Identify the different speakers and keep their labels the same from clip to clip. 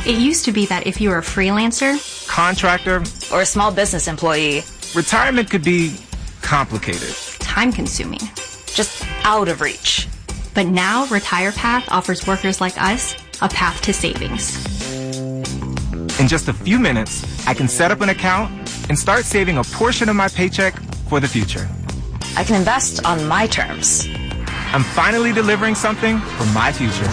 Speaker 1: It used to be that if you were a freelancer,
Speaker 2: contractor,
Speaker 3: or a small business employee,
Speaker 2: retirement could be complicated,
Speaker 1: time-consuming,
Speaker 3: just out of reach.
Speaker 1: But now RetirePath offers workers like us a path to savings.
Speaker 2: In just a few minutes, I can set up an account and start saving a portion of my paycheck for the future.
Speaker 3: I can invest on my terms.
Speaker 2: I'm finally delivering something for my future.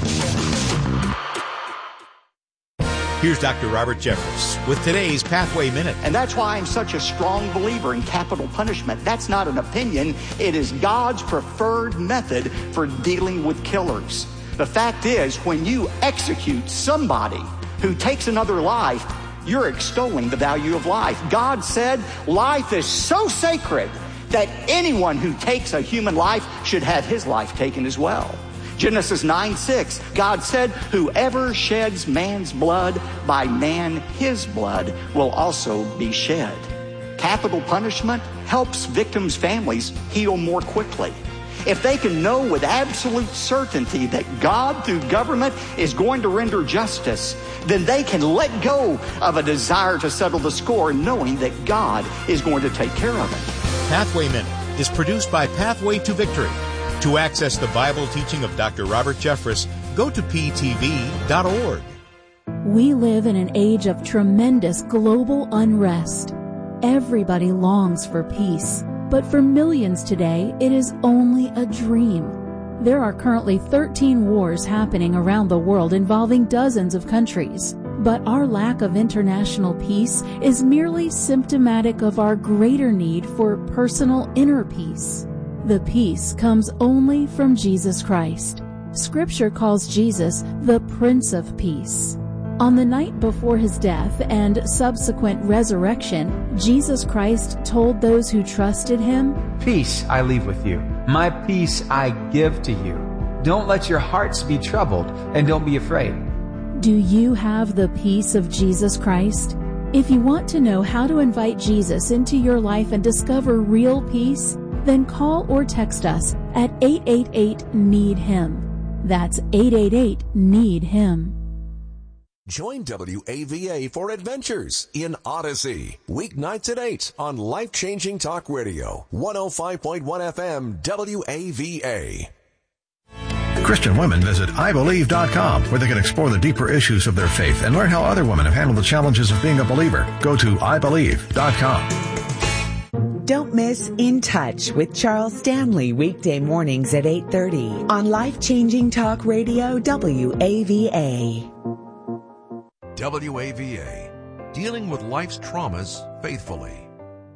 Speaker 4: Here's Dr. Robert Jeffress with today's Pathway Minute.
Speaker 5: And that's why I'm such a strong believer in capital punishment. That's not an opinion. It is God's preferred method for dealing with killers. The fact is, when you execute somebody who takes another life, you're extolling the value of life. God said life is so sacred that anyone who takes a human life should have his life taken as well. Genesis 9:6, God said, whoever sheds man's blood, by man his blood will also be shed. Capital punishment helps victims' families heal more quickly. If they can know with absolute certainty that God, through government, is going to render justice, then they can let go of a desire to settle the score, knowing that God is going to take care of it.
Speaker 4: Pathway Minute is produced by Pathway to Victory. To access the Bible teaching of Dr. Robert Jeffress, go to ptv.org.
Speaker 6: We live in an age of tremendous global unrest. Everybody longs for peace, but for millions today, it is only a dream. There are currently 13 wars happening around the world involving dozens of countries. But our lack of international peace is merely symptomatic of our greater need for personal inner peace. The peace comes only from Jesus Christ. Scripture calls Jesus the Prince of Peace. On the night before his death and subsequent resurrection, Jesus Christ told those who trusted him,
Speaker 7: "Peace I leave with you. My peace I give to you. Don't let your hearts be troubled, and don't be afraid."
Speaker 6: Do you have the peace of Jesus Christ? If you want to know how to invite Jesus into your life and discover real peace, then call or text us at 888-NEED-HIM. That's 888-NEED-HIM.
Speaker 8: Join WAVA for Adventures in Odyssey. Weeknights at 8 on Life-Changing Talk Radio, 105.1 FM WAVA.
Speaker 9: Christian women visit IBelieve.com, where they can explore the deeper issues of their faith and learn how other women have handled the challenges of being a believer. Go to IBelieve.com.
Speaker 10: Don't miss In Touch with Charles Stanley, weekday mornings at 8:30 on Life-Changing Talk Radio WAVA.
Speaker 8: WAVA, dealing with life's traumas faithfully.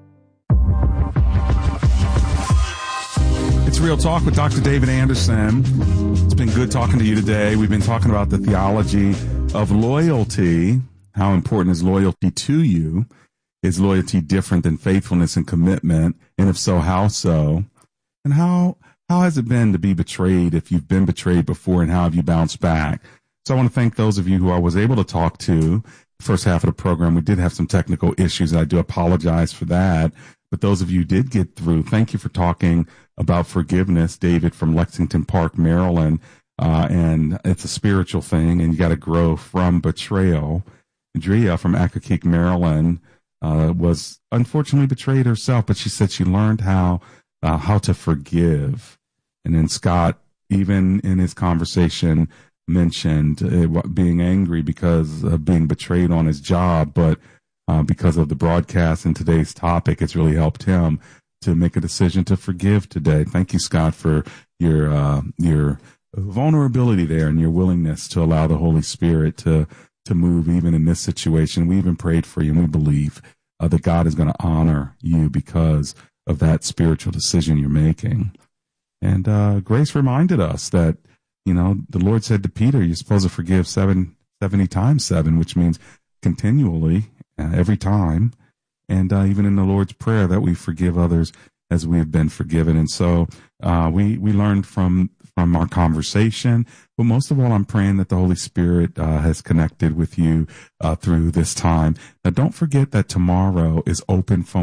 Speaker 11: It's Real Talk with Dr. David Anderson. It's been good talking to you today. We've been talking about the theology of loyalty. How important is loyalty to you? Is loyalty different than faithfulness and commitment? And if so, how so? And how has it been to be betrayed if you've been betrayed before, and how have you bounced back? So I want to thank those of you who I was able to talk to. The first half of the program, we did have some technical issues, and I do apologize for that. But those of you who did get through, thank you for talking about forgiveness. David from Lexington Park, Maryland. And it's a spiritual thing, and you got to grow from betrayal. Drea from Accokeek, Maryland, was unfortunately betrayed herself, but she said she learned how to forgive. And then Scott, even in his conversation, mentioned being angry because of being betrayed on his job, but because of the broadcast and today's topic, it's really helped him to make a decision to forgive today. Thank you, Scott, for your vulnerability there and your willingness to allow the Holy Spirit to move even in this situation. We even prayed for you, and we believe that God is going to honor you because of that spiritual decision you're making. And Grace reminded us that, the Lord said to Peter, you're supposed to forgive 70 times 7, which means continually, every time. And even in the Lord's Prayer, that we forgive others as we have been forgiven. And so we learned from our conversation. But most of all, I'm praying that the Holy Spirit has connected with you through this time. Now, don't forget that tomorrow is open phone